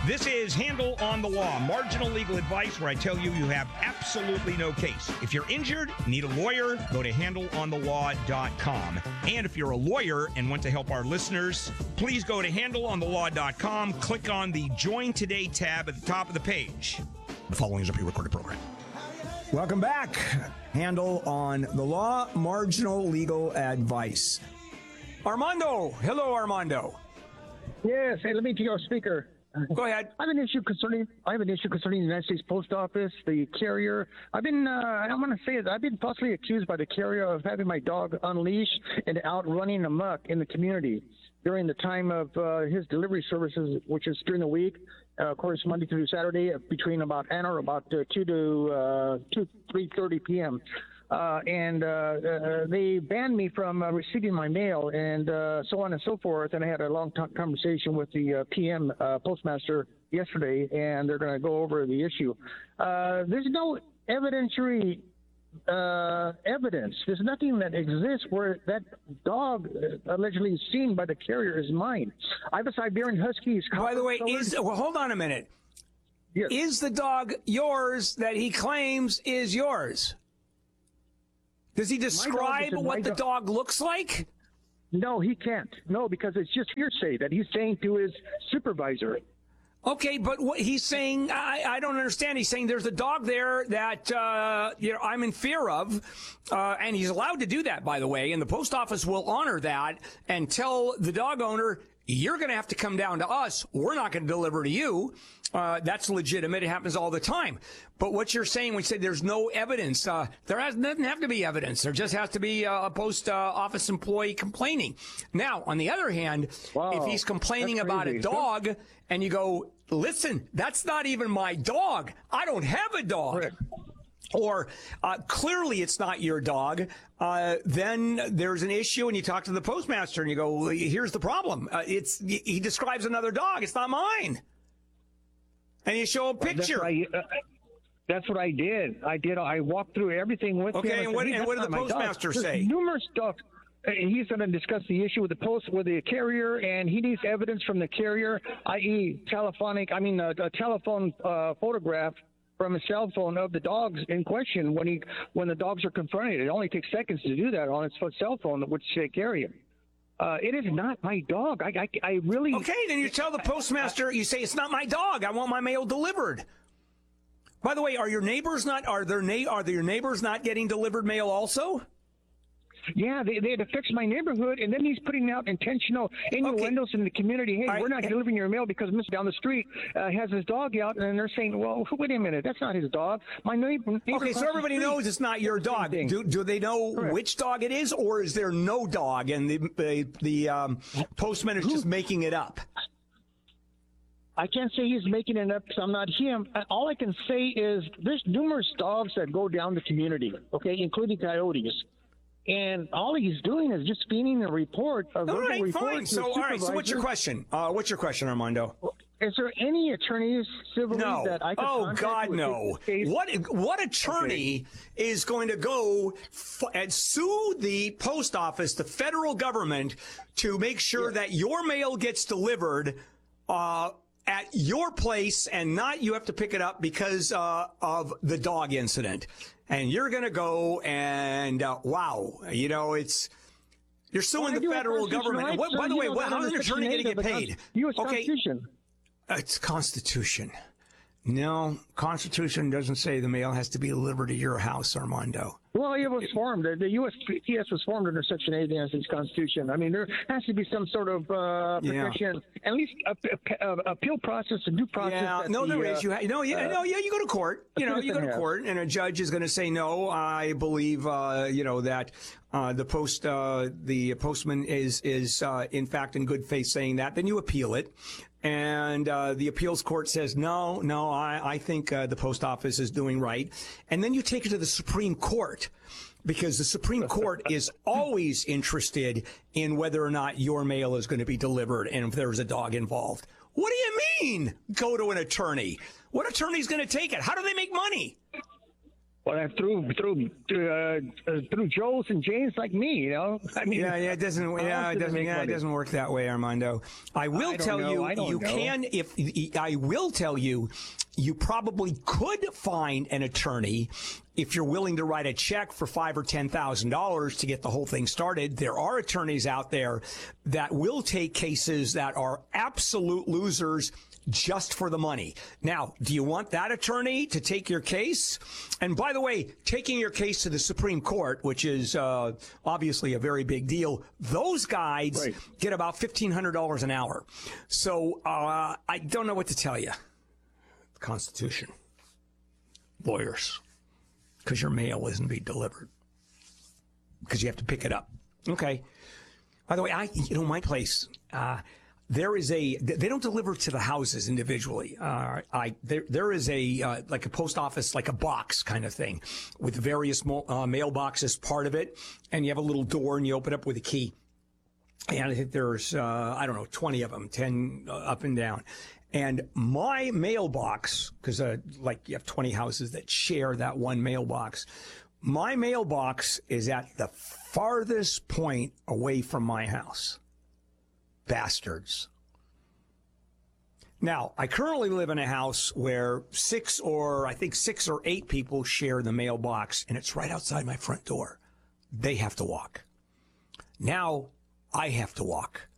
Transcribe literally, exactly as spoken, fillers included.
This is Handle on the Law, marginal legal advice where I tell you you have absolutely no case. If you're injured, need a lawyer, go to handle on the law dot com. And if you're a lawyer and want to help our listeners, please go to handle on the law dot com, click on the Join Today tab at the top of the page. The following is a pre-recorded program. Welcome back. Handle on the Law, marginal legal advice. Armando. Hello, Armando. Yes. Hey, let me take your speaker. Go ahead. I have an issue concerning. I have an issue concerning the United States Post Office, the carrier. I've been. Uh, I don't want to say it. I've been falsely accused by the carrier of having my dog unleashed and out running amok in the community during the time of uh, his delivery services, which is during the week, uh, of course, Monday through Saturday, between about an hour, about uh, two to uh, two three thirty p.m. Uh, and uh, uh, they banned me from uh, receiving my mail and uh, so on and so forth. And I had a long t- conversation with the uh, P M uh, postmaster yesterday, and they're going to go over the issue. Uh, there's no evidentiary uh, evidence. There's nothing that exists where that dog uh, allegedly seen by the carrier is mine. I have a Siberian Husky. By the way, is well, hold on a minute. Yes. Is the dog yours that he claims is yours? Does he describe what the dog looks like? No, he can't. No, because it's just hearsay that he's saying to his supervisor. Okay, but what he's saying, I, I don't understand. He's saying there's a dog there that uh, you know I'm in fear of, uh, and he's allowed to do that, by the way. And the post office will honor that and tell the dog owner, you're going to have to come down to us. We're not going to deliver to you. Uh, that's legitimate. It happens all the time. But what you're saying when you say there's no evidence, uh, there has, doesn't have to be evidence. There just has to be uh, a post uh, office employee complaining. Now, on the other hand, Wow, if he's complaining about a dog and you go, listen, that's not even my dog. I don't have a dog. Correct. Or uh, clearly it's not your dog, uh, then there's an issue and you talk to the postmaster and you go, well, here's the problem. Uh, it's he describes another dog. It's not mine. And you show a picture. That's what I, uh, that's what I did. I did. I walked through everything with okay, him. Okay, and what, and what did the postmaster say? There's numerous dogs. He's going to discuss the issue with the post with the carrier, and he needs evidence from the carrier, that is, telephonic. I mean, a, a telephone uh, photograph from a cell phone of the dogs in question when he when the dogs are confronted. It only takes seconds to do that on its cell phone, which they carry him. Uh, it is not my dog. I, I, I really. Okay, then you tell the postmaster. You say it's not my dog. I want my mail delivered. By the way, are your neighbors not? Are their na- Are your neighbors not getting delivered mail also? Yeah, they, they had to fix my neighborhood, and then he's putting out intentional innuendos okay. in the community. Hey, right. we're not delivering your mail because Mister down the street uh, has his dog out, and they're saying, well, wait a minute, that's not his dog. My neighbor. neighbor okay, so everybody knows it's not your dog. Do, do they know Correct. which dog it is, or is there no dog, and the the, the um, postman is just making it up? I can't say he's making it up because I'm not him. All I can say is there's numerous dogs that go down the community, okay, including coyotes. And all he's doing is just feeding a report. A all right, report fine. So, all right. So, what's your question? Uh, what's your question, Armando? Is there any attorneys civilly no. that I can Oh contact God, with no. this case? What what attorney okay. is going to go f- and sue the post office, the federal government, to make sure yeah. that your mail gets delivered uh, at your place and not you have to pick it up because uh, of the dog incident? And you're going to go and, uh, wow, you know, it's, you're suing well, the federal government. Right, what, so by the way, what, how's an attorney going to get paid? U S Okay. Constitution. Uh, it's Constitution. No, Constitution doesn't say the mail has to be delivered to your house, Armando. Well, it was formed. The, the U S P S was formed under Section eight of the United States Constitution. I mean, there has to be some sort of uh, protection, yeah. at least a, a, a appeal process, a due process. Yeah, no, the, there is. Uh, You ha- no, yeah, uh, no, yeah, you go to court. You know, you go to has. court, and a judge is going to say, no, I believe, uh, you know, that uh, the post, uh, the postman is is uh, in fact in good faith saying that. Then you appeal it. And uh, the appeals court says, no, no, I, I think uh, the post office is doing right. And then you take it to the Supreme Court because the Supreme Court is always interested in whether or not your mail is going to be delivered and if there's a dog involved. What do you mean, go to an attorney? What attorney's going to take it? How do they make money? Well, uh, through through uh, uh, through Joes and Janes like me, you know. I mean, yeah, yeah, it doesn't. Yeah, it doesn't. Yeah, it doesn't work that way, Armando. I will I don't tell know. you, I don't you know. can. If I will tell you, you probably could find an attorney if you're willing to write a check for five or ten thousand dollars to get the whole thing started. There are attorneys out there that will take cases that are absolute losers just for the money. Now, do you want that attorney to take your case? And by the way, taking your case to the Supreme Court, which is uh, obviously a very big deal, those guys Right. get about fifteen hundred dollars an hour. So uh, I don't know what to tell you. The Constitution. Lawyers. Because your mail isn't being delivered. Because you have to pick it up. Okay. By the way, I, you know, my place, uh, there is a, they don't deliver to the houses individually. Uh, I, there, there is a, uh, like a post office, like a box kind of thing with various mo- uh, mailboxes part of it. And you have a little door and you open up with a key. And I think there's, uh, I don't know, twenty of them, ten uh, up and down. And my mailbox, because uh, like you have twenty houses that share that one mailbox, my mailbox is at the farthest point away from my house. Bastards. Now, I currently live in a house where six or I think six or eight people share the mailbox, and it's right outside my front door. They have to walk. Now, I have to walk.